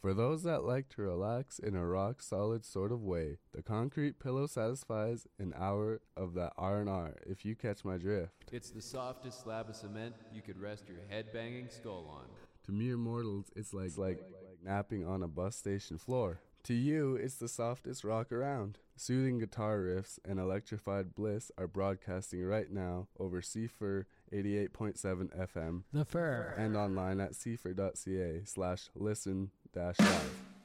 For those that like to relax in a rock-solid sort of way, the concrete pillow satisfies an hour of that R&R, if you catch my drift. It's the softest slab of cement you could rest your head-banging skull on. To mere mortals, it's like napping on a bus station floor. To you, it's the softest rock around. Soothing guitar riffs and electrified bliss are broadcasting right now over CFR 88.7 FM. The Fur. And online at cfr.ca/listen-live.